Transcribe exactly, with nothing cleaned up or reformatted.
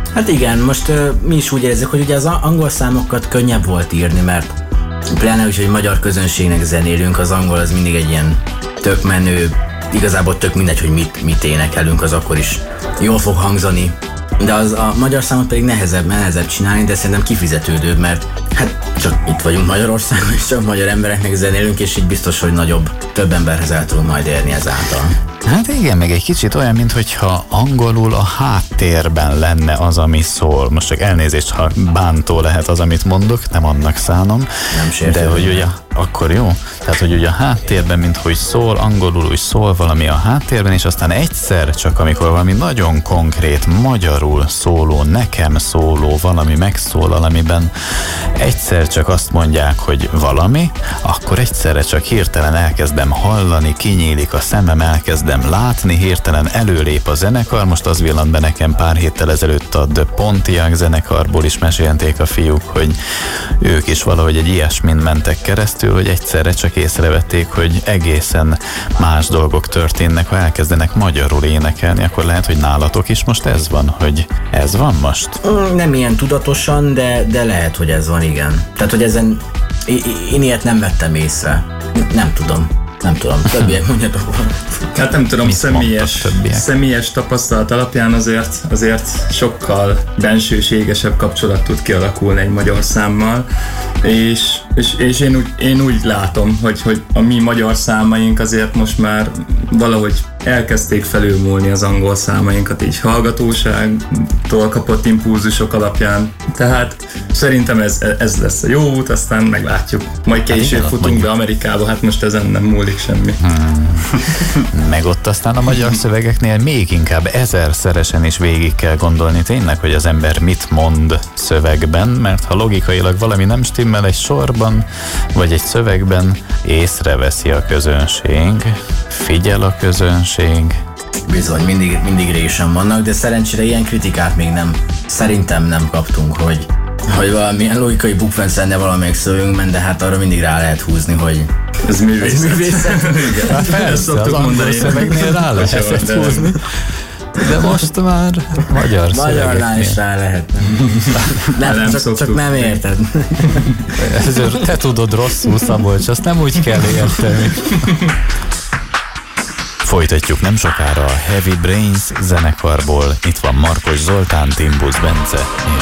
Hát igen, most uh, mi is úgy érezzük, hogy ugye az angol számokat könnyebb volt írni, mert pláne úgy, hogy magyar közönségnek zenélünk, az angol az mindig egy ilyen tök menő, igazából tök mindegy, hogy mit, mit énekelünk, az akkor is jól fog hangzani. De az a magyar számot pedig nehezebb, nehezebb csinálni, de szerintem kifizetődőbb, mert hát csak itt vagyunk Magyarországon, és csak magyar embereknek zenélünk, és így biztos, hogy nagyobb, több emberhez el tudunk majd érni ezáltal. Hát igen, meg egy kicsit olyan, mintha angolul a háttérben lenne az, ami szól. Most csak elnézést, ha bántó lehet az, amit mondok, nem annak szánom. Nem sértő. De hogy ugye, akkor jó. Tehát, hogy ugye a háttérben, mint hogy szól, angolul úgy szól valami a háttérben, és aztán egyszer csak, amikor valami nagyon konkrét, magyarul szóló, nekem szóló valami megszólal, amiben egyszer csak azt mondják, hogy valami, akkor egyszerre csak hirtelen elkezdem hallani, kinyílik a szemem, elkezdem látni, hirtelen előlép a zenekar. Most az villant be nekem pár héttel ezelőtt a The Pontiac zenekarból is mesélték a fiúk, hogy ők is valahogy egy ilyesmin mentek keresztül, hogy egyszerre csak észrevették, hogy egészen más dolgok történnek, ha elkezdenek magyarul énekelni, akkor lehet, hogy nálatok is most ez van, hogy ez van most? Nem ilyen tudatosan, de, de lehet, hogy ez van, igen. Tehát, hogy ezen én ilyet nem vettem észre. Nem tudom. Nem tudom, többiek mondjatok volna. Hát nem tudom, személyes, személyes tapasztalat alapján azért, azért sokkal bensőségesebb kapcsolat tud kialakulni egy magyar számmal, és, és, és én, úgy, én úgy látom, hogy, hogy a mi magyar számaink azért most már valahogy elkezdték felülmúlni az angol számainkat így hallgatóságtól kapott impulzusok alapján. Tehát szerintem ez, ez lesz a jó út, aztán meglátjuk. Majd később hát futunk be Amerikába, hát most ezen nem múlik semmi. Hmm. Meg ott aztán a magyar szövegeknél még inkább ezerszeresen is végig kell gondolni tényleg, hogy az ember mit mond szövegben, mert ha logikailag valami nem stimmel egy sorban, vagy egy szövegben, észreveszi a közönség, figyel a közönség. Bizony, mindig, mindig résen vannak, de szerencsére ilyen kritikát még nem, szerintem nem kaptunk, hogy, hogy valamilyen logikai bukfenc lenne valamelyik szövegünkben, de hát arra mindig rá lehet húzni, hogy ez művészet. Ez művészet. Hát persze, az angol szövegnél rá lehet húzni. De most már magyar Magyarnál is rá lehet. Nem, nem csak, csak nem érted. Ezért te tudod rosszul, Szabolcs, azt nem úgy kell érteni. Folytatjuk nem sokára a Heavy Brains zenekarból. Itt van Markos Zoltán, Timbusz Bence és